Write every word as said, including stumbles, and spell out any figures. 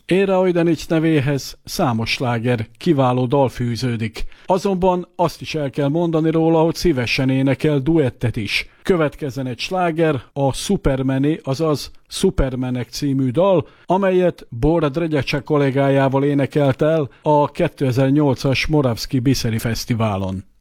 Ére Ojdanics nevéhez számos sláger, kiváló dal fűződik. Azonban azt is el kell mondani róla, hogy szívesen énekel duettet is. Következzen egy sláger, a Supermané, azaz Supermanek című dal, amelyet Bora Dregyecek kollégájával énekelt el a kétezer-nyolcas Moravski Biszeri Fesztiválon.